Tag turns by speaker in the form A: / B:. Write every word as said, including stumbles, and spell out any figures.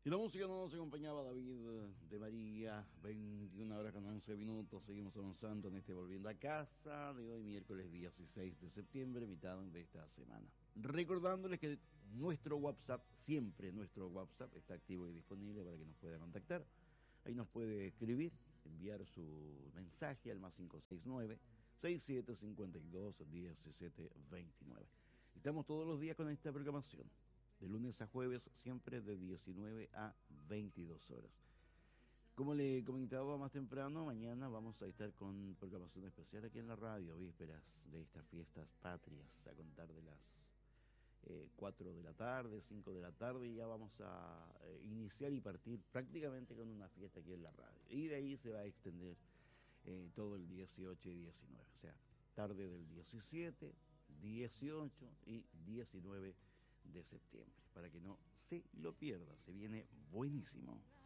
A: Y la música nos acompañaba David de María, veintiuna horas con once minutos. Seguimos avanzando en este Volviendo a Casa de hoy, miércoles dieciséis de septiembre, mitad de esta semana. Recordándoles que nuestro WhatsApp, siempre nuestro WhatsApp, está activo y disponible para que nos pueda contactar. Ahí nos puede escribir, enviar su mensaje al más cinco seis nueve, seis siete cinco dos, uno siete dos nueve. Estamos todos los días con esta programación. De lunes a jueves, siempre de diecinueve a veintidós horas. Como le comentaba más temprano, mañana vamos a estar con programación especial aquí en la radio, vísperas de estas fiestas patrias, a contar de las eh, cuatro de la tarde, cinco de la tarde, y ya vamos a eh, iniciar y partir prácticamente con una fiesta aquí en la radio. Y de ahí se va a extender eh, todo el dieciocho y diecinueve, o sea, tarde del diecisiete, dieciocho y diecinueve de septiembre, para que no se lo pierda, se viene buenísimo.